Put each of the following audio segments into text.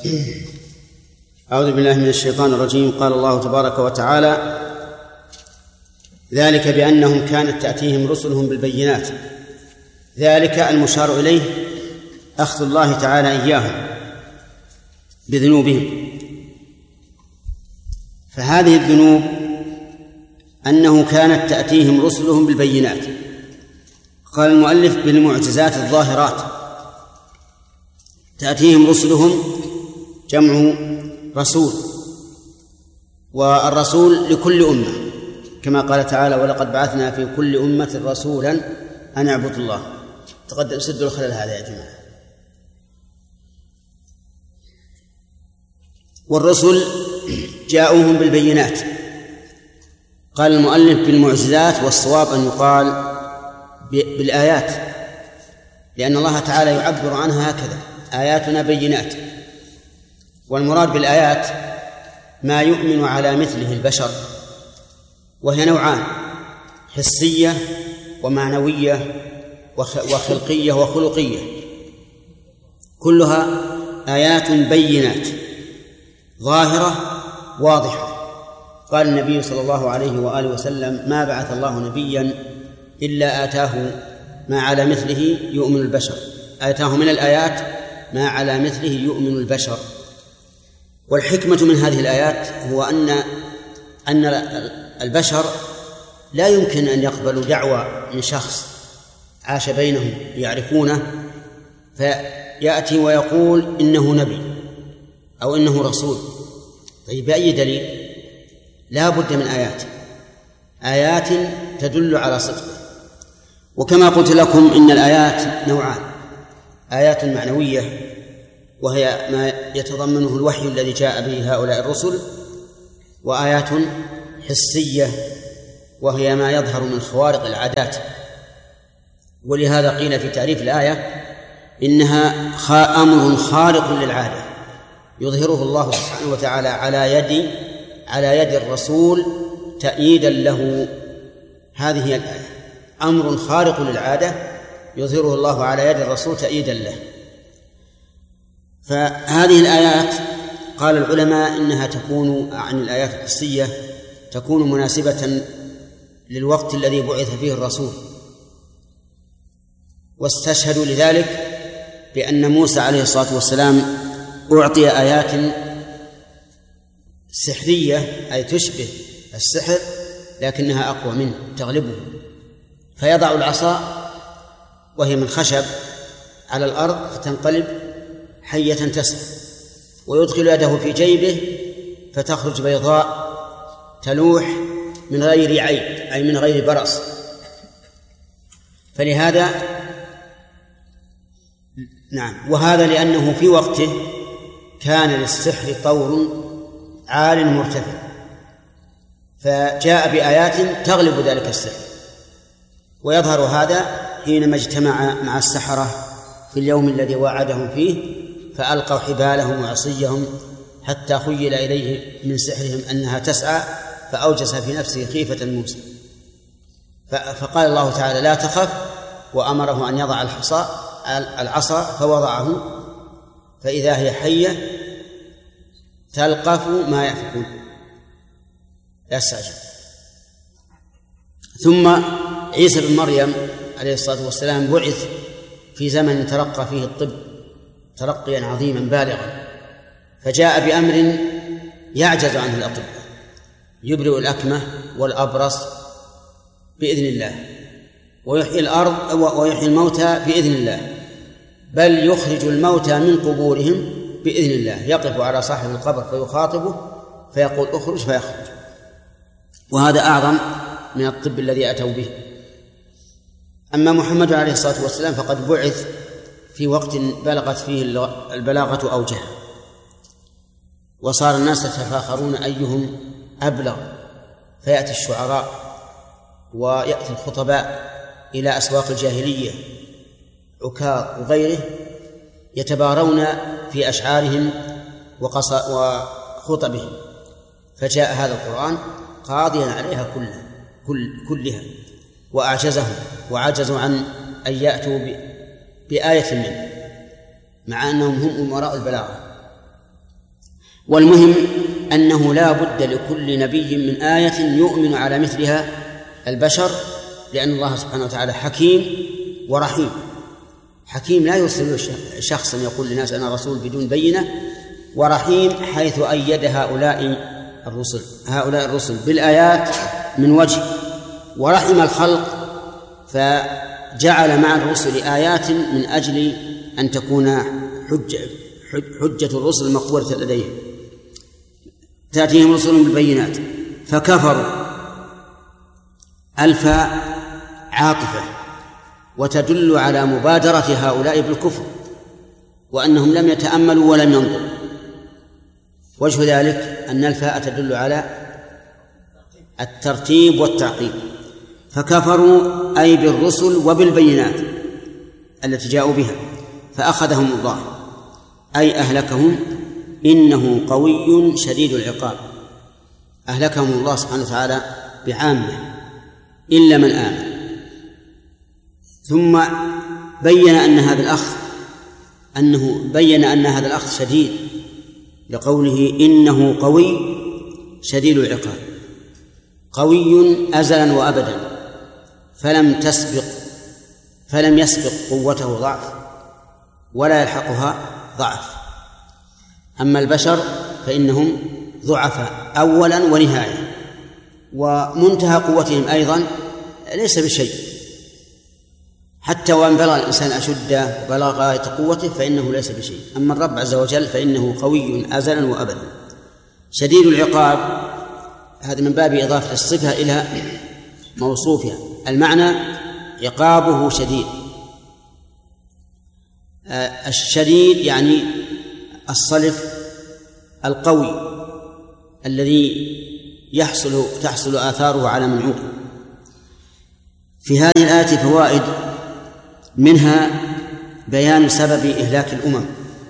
أعوذ بالله من الشيطان الرجيم. قال الله تبارك وتعالى: ذلك بأنهم كانت تأتيهم رسلهم بالبينات. ذلك المشار إليه أخذ الله تعالى إياهم بذنوبهم. فهذه الذنوب أنه كانت تأتيهم رسلهم بالبينات. قال المؤلف: بالمعجزات الظاهرات. تأتيهم رسلهم جمع رسول، والرسول لكل أمة، كما قال تعالى: ولقد بعثنا في كل أمة رسولا أن اعبدوا الله. تقدم سدوا الخلل هذا يا جماعة. والرسل جاءوهم بالبينات. قال المؤلف: بالمعجزات، والصواب أن يقال بالآيات، لأن الله تعالى يعبر عنها هكذا: آياتنا بينات. والمراد بالآيات ما يؤمن على مثله البشر، وهي نوعان: حسية ومعنوية وخلقية وخلقية، كلها آيات بينات ظاهرة واضحة. قال النبي صلى الله عليه وآله وسلم: ما بعث الله نبيا إلا آتاه ما على مثله يؤمن البشر، آتاه من الآيات ما على مثله يؤمن البشر. والحكمة من هذه الآيات هو أن البشر لا يمكن أن يقبلوا دعوة من شخص عاش بينهم يعرفونه فيأتي ويقول إنه نبي أو إنه رسول. طيب بأي دليل؟ لا بد من آيات تدل على صدقه. وكما قلت لكم إن الآيات نوعان: آيات معنوية وهي ما يتضمنه الوحي الذي جاء به هؤلاء الرسل، وآيات حسية وهي ما يظهر من خوارق العادات. ولهذا قيل في تعريف الآية إنها أمر خارق للعادة يظهره الله سبحانه وتعالى على يد الرسول تأييدا له. هذه هي الآية: أمر خارق للعادة يظهره الله على يد الرسول تأييدا له. فهذه الآيات قال العلماء إنها تكون عن الآيات الحسية تكون مناسبة للوقت الذي بعث فيه الرسول، واستشهدوا لذلك بأن موسى عليه الصلاة والسلام أعطي آيات سحرية أي تشبه السحر لكنها أقوى منه تغلبه، فيضع العصا وهي من خشب على الأرض فتنقلب حية تسعى، ويدخل يده في جيبه فتخرج بيضاء تلوح من غير عيب أي من غير برص. فلهذا وهذا لأنه في وقته كان للسحر طور عال مرتفع، فجاء بآيات تغلب ذلك السحر. ويظهر هذا حينما اجتمع مع السحرة في اليوم الذي وعدهم فيه فألقوا حبالهم وعصيهم حتى خيل إليه من سحرهم أنها تسعى، فأوجس في نفسه خيفة موسى. فقال الله تعالى: لا تخف، وأمره أن يضع العصا فوضعه، فإذا هي حية تلقف ما يأفكون يستعجل. ثم عيسى بن مريم عليه الصلاة والسلام بعث في زمن ترقى فيه الطب ترقيا عظيما بالغا، فجاء بأمر يعجز عنه الأطباء: يبرئ الأكمة والأبرص بإذن الله، ويحيي الأرض ويحيي الموتى بإذن الله، بل يخرج الموتى من قبورهم بإذن الله. يقف على صاحب القبر فيخاطبه فيقول: اخرج، فيخرج. وهذا أعظم من الطب الذي أتوا به. أما محمد عليه الصلاة والسلام فقد بعث في وقت بلغت فيه البلاغة أوجها، وصار الناس يتفاخرون أيهم أبلغ، فيأتي الشعراء ويأتي الخطباء إلى أسواق الجاهلية عكاظ وغيره يتبارون في أشعارهم وخطبهم، فجاء هذا القرآن قاضيا عليها كلها وأعجزهم وعجزوا عن أن يأتوا بآية منه، مع أنهم هم أمراء البلاغة. والمهم أنه لا بد لكل نبي من آية يؤمن على مثلها البشر، لأن الله سبحانه وتعالى حكيم ورحيم. حكيم لا يرسل شخصا يقول للناس أنا رسول بدون بينة، ورحيم حيث أيد هؤلاء الرسل بالآيات من وجه، ورحم الخلق فجعل مع الرسل آيات من أجل أن تكون حجة الرسل مقبولة لديهم. تأتيهم رسل بالبينات فكفروا، الفاء عاطفة وتدل على مبادرة هؤلاء بالكفر وأنهم لم يتأملوا ولم ينظروا. وجه ذلك أن الفاء تدل على الترتيب والتعقيب. فكفروا أي بالرسل وبالبينات التي جاءوا بها فأخذهم الله أي أهلكهم، إنه قوي شديد العقاب. أهلكهم الله سبحانه وتعالى بعامة إلا من آمن. ثم بين أن هذا الأخذ شديد لقوله إنه قوي شديد العقاب، قوي أزلا وأبدا، فلم يسبق قوته ضعف ولا يلحقها ضعف. أما البشر فإنهم ضعفاء أولا ونهاية، ومنتهى قوتهم أيضا ليس بشيء، حتى وأن بلغ الإنسان أشده وبلغ غاية قوته فإنه ليس بشيء. أما الرب عز وجل فإنه قوي أزلا وأبدا شديد العقاب. هذا من باب إضافة الصفة إلى موصوفها. المعنى عقابه شديد. الشديد يعني الصلف القوي الذي تحصل آثاره على من عوقب. في هذه الآية فوائد، منها بيان سبب إهلاك الأمم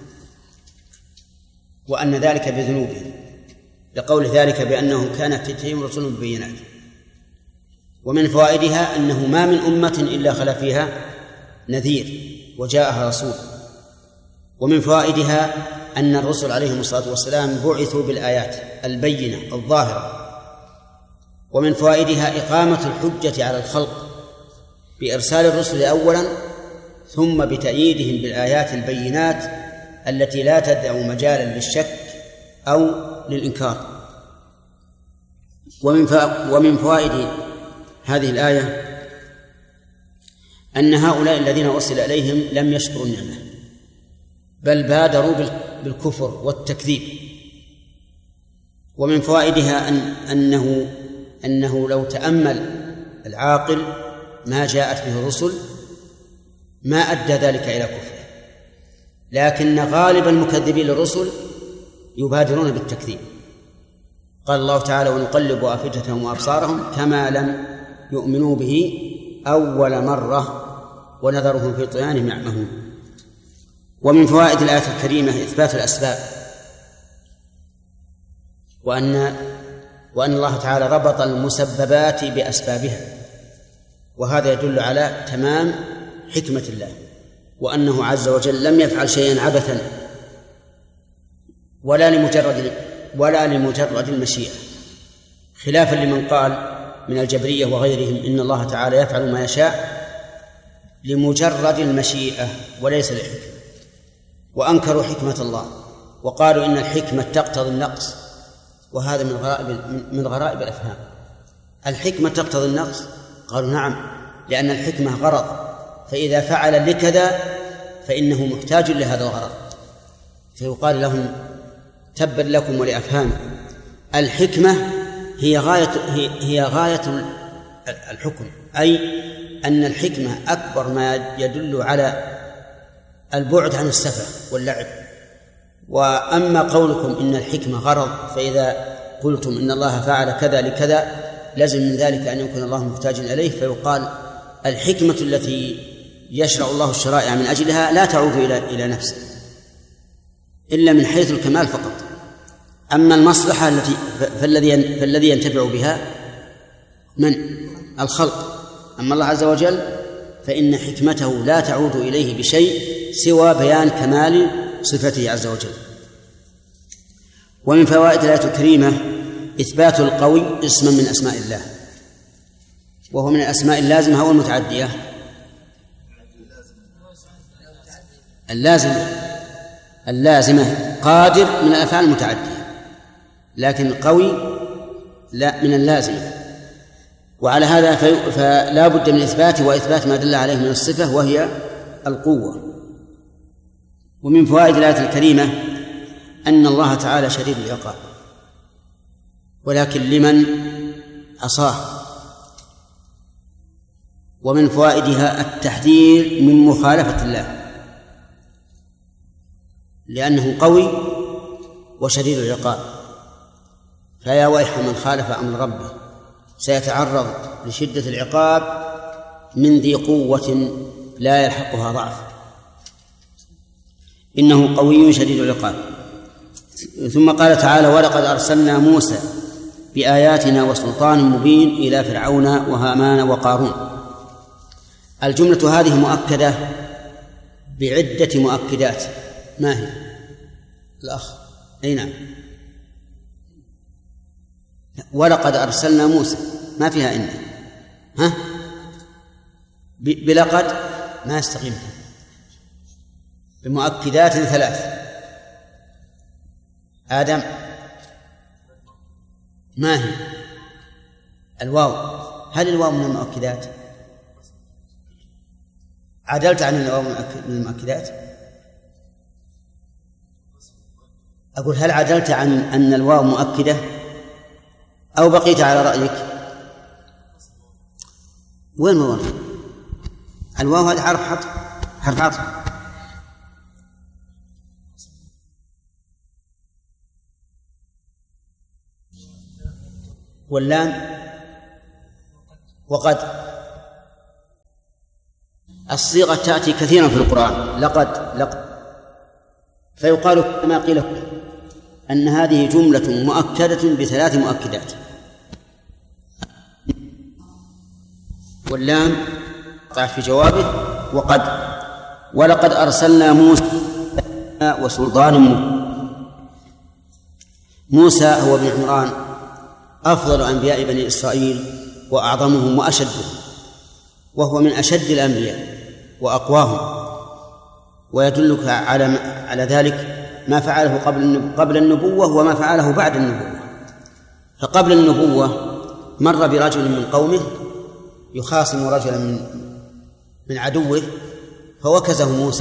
وأن ذلك بذنوبهم، لقول ذلك بأنهم كانت تأتيهم رسل بالبينات. ومن فوائدها أنه ما من أمة إلا خلا فيها نذير وجاءها رسول. ومن فوائدها أن الرسل عليهم الصلاة والسلام بعثوا بالآيات البينة الظاهرة. ومن فوائدها إقامة الحجة على الخلق بإرسال الرسل أولا ثم بتأييدهم بالآيات البينات التي لا تدع مجالا للشك أو للإنكار. ومن فوائد هذه الآية أن هؤلاء الذين أرسل إليهم لم يشكروا النعمة بل بادروا بالكفر والتكذيب. ومن فوائدها أنه لو تأمل العاقل ما جاءت به الرسل ما أدى ذلك إلى كفره، لكن غالب المكذبين للرسل يبادرون بالتكذيب. قال الله تعالى ونقلب أفئدتهم وأبصارهم كما لم يؤمنوا به أول مرة ونذرهم في طغيانهم يعمهون. ومن فوائد الآية الكريمة إثبات الأسباب، وأن الله تعالى ربط المسببات بأسبابها، وهذا يدل على تمام حكمة الله، وأنه عز وجل لم يفعل شيئا عبثا ولا لمجرد المشيئة، خلافا لمن قال من الجبرية وغيرهم إن الله تعالى يفعل ما يشاء لمجرد المشيئة وليس للحكمة، وأنكروا حكمة الله وقالوا إن الحكمة تقتضي النقص، وهذا من غرائب الأفهام. الحكمة تقتضي النقص؟ قالوا نعم، لأن الحكمة غرض، فإذا فعل لكذا فإنه محتاج لهذا الغرض، فيقال لهم تبا لكم ولأفهامكم. الحكمة هي غاية الحكم، أي أن الحكمة أكبر ما يدل على البعد عن السفه واللعب. وأما قولكم إن الحكمة غرض، فإذا قلتم إن الله فعل كذا لكذا لازم من ذلك أن يكون الله محتاجا إليه، فيقال الحكمة التي يشرع الله الشرائع من أجلها لا تعود إلى نفسه إلا من حيث الكمال فقط. أما المصلحة فالذي ينتفع بها من الخلق. أما الله عز وجل فإن حكمته لا تعود إليه بشيء سوى بيان كمال صفته عز وجل. ومن فوائد الآية الكريمة إثبات القوي اسما من أسماء الله، وهو من الأسماء اللازمة أو المتعدية. اللازمة قادر من الأفعال المتعدية، لكن قوي لا من اللازمة. وعلى هذا فلا بد من إثباته وإثبات ما دل عليه من الصفة وهي القوة. ومن فوائد الآية الكريمة أن الله تعالى شديد العقاب، ولكن لمن عصاه. ومن فوائدها التحذير من مخالفة الله، لأنه قوي وشديد العقاب، فيا ويح من خالف أمر ربه سيتعرض لشدة العقاب من ذي قوة لا يلحقها ضعف، إنه قوي شديد العقاب. ثم قال تعالى: ولقد أرسلنا موسى بآياتنا وسلطان مبين إلى فرعون وهامان وقارون. الجملة هذه مؤكدة بعدة مؤكدات. ما هي؟ الأخ أي نعم. ولقد أرسلنا موسى ما فيها إن بلقد ما يستقيم، بمؤكدات 3. آدم ما هي؟ الواو. هل الواو من المؤكدات؟ عدلت عن الواو من المؤكدات؟ أقول هل عدلت عن أن الواو مؤكدة أو بقيت على رأيك؟ وين الواو؟ الواو هذا حرف عطف. واللام وقد. الصيغة تأتي كثيرا في القرآن، لقد، فيقال كما قيل أن هذه جملة مؤكدة ب3 مؤكدات. واللام قع في جوابه وقد. ولقد أرسلنا موسى وسلطان مبين. موسى هو ابن عمران، أفضل أنبياء بني إسرائيل وأعظمهم وأشدهم، وهو من أشد الأنبياء وأقواهم. ويدلك على ذلك ما فعله قبل النبوة وما فعله بعد النبوة. فقبل النبوة مر برجل من قومه يخاصم رجلا من عدوه فوكزه موسى،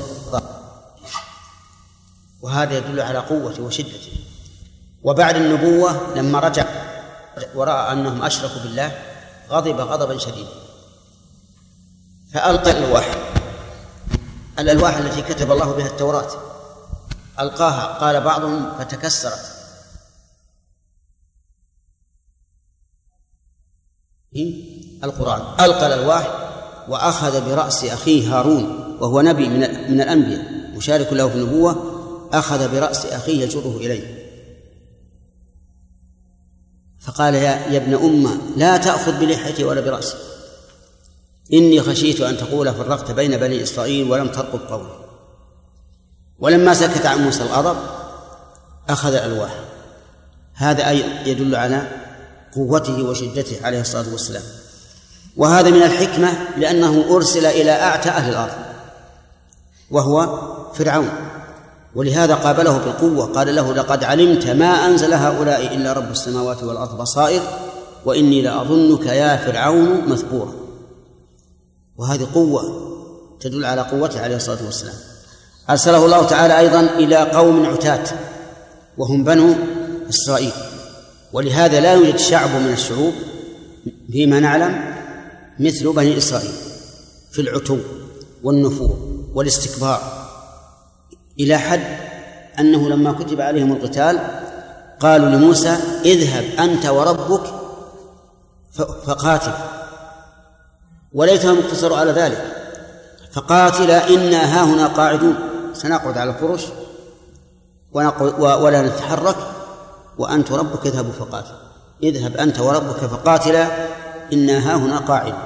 وهذا يدل على قوته وشدته. وبعد النبوة لما رجع ورأى أنهم أشركوا بالله غضب غضبا شديدا، فألقى الألواح التي كتب الله بها التوراة، ألقاها. قال بعضهم فتكسرت. القرآن ألقى الألواح وأخذ برأس أخيه هارون، وهو نبي من الأنبياء مشارك له في النبوة، أخذ برأس أخيه يجره إليه، فقال: يا ابن أمة لا تأخذ بلحيتي ولا برأسي، إني خشيت أن تقول فرقت بين بني إسرائيل ولم ترقب قولي. ولما سكت عن موسى الغضب أخذ الألواح. هذا يدل على قوته وشدته عليه الصلاة والسلام. وهذا من الحكمة لأنه أرسل إلى أعتى أهل الأرض وهو فرعون، ولهذا قابله بالقوة. قال له: لقد علمت ما أنزل هؤلاء إلا رب السماوات والأرض بصائر وإني لأظنك يا فرعون مثبورا. وهذه قوة تدل على قوته عليه الصلاة والسلام. أرسله الله تعالى أيضا إلى قوم عتاة وهم بنو إسرائيل، ولهذا لا يوجد شعب من الشعوب فيما نعلم مثل بني إسرائيل في العتو والنفور والاستكبار، إلى حد أنه لما كتب عليهم القتال قالوا لموسى: اذهب أنت وربك فقاتل، وليتهم اقتصروا على ذلك، فقاتلا إنا هاهنا قاعدون، سنقعد على الفرش ولا نتحرك، وأنت ربك اذهبوا فقاتل، اذهب أنت وربك فقاتلا إنا هاهنا قاعدون.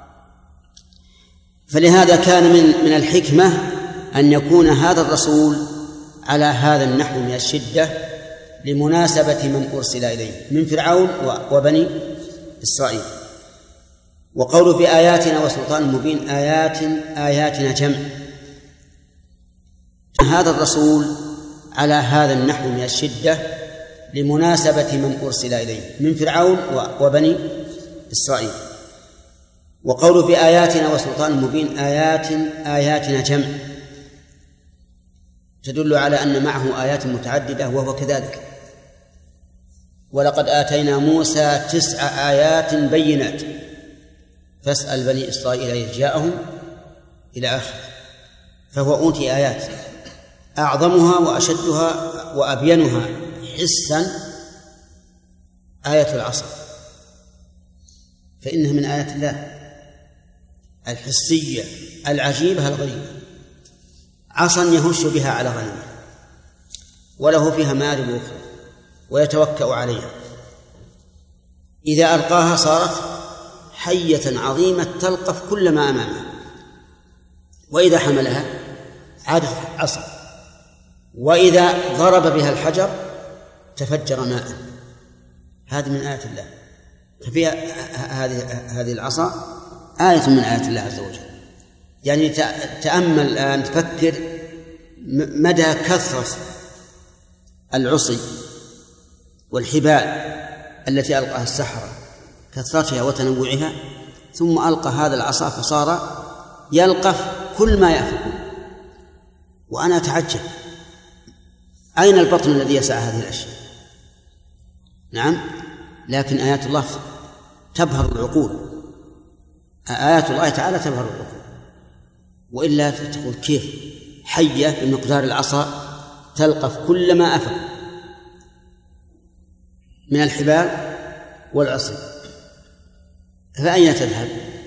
فلهذا كان من الحكمة أن يكون هذا الرسول على هذا النحو من الشدة لمناسبة من أرسل إليه من فرعون وبني إسرائيل. وقوله بآياتنا وسلطان مبين، آياتنا جمع. هذا الرسول على هذا النحو من الشدة لمناسبة من أرسل إليه من فرعون وبني إسرائيل. وقوله بآياتنا وسلطان مبين، آياتنا جمع تدل على أن معه آيات متعددة وهو كذلك. ولقد آتينا موسى 9 آيات بينات فاسأل بني إسرائيل إذ جاءهم إلى آخره. فهو أوتي آيات أعظمها وأشدها وأبينها حسا آية العصا، فإنها من آيات الله الحسية العجيبة الغريبة، عصا يهش بها على غنمه وله فيها مآرب أخرى ويتوكأ عليها، إذا ألقاها صارت حية عظيمة تلقف كل ما أمامها، وإذا حملها عادت عصا، وإذا ضرب بها الحجر تفجر ماء. هذه من آيات الله. ففيها هذه العصا آية من آيات الله عز وجل. يعني تأمل الآن، تفكر مدى كثرة العصي والحبال التي ألقاها السحرة، كثرتها وتنوعها، ثم ألقى هذا العصا فصار يلقف كل ما يأفكون. وأنا أتعجب أين البطن الذي يسعى هذه الأشياء؟ نعم، لكن آيات الله تبهر العقول، آيات الله تعالى تبهر العقول. وإلا تقول كيف حية بمقدار العصا تلقف كل ما أفك من الحبال والعصي، فأين تذهب؟